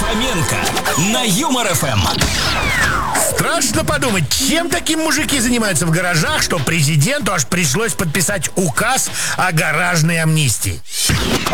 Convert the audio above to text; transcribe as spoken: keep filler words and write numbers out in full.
Фоменко на Юмор эф эм. Страшно подумать, чем таким мужики занимаются в гаражах, что президенту аж пришлось подписать указ о гаражной амнистии.